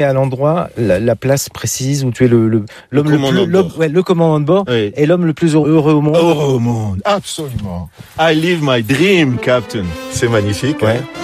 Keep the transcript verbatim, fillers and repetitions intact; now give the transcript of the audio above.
À l'endroit, la, la place précise où tu es le, le l'homme le, le plus, de l'homme, ouais, le commandant de bord oui. et l'homme le plus heureux au monde. Heureux au monde, absolument. I live my dream, Captain. C'est magnifique. Ouais. Hein.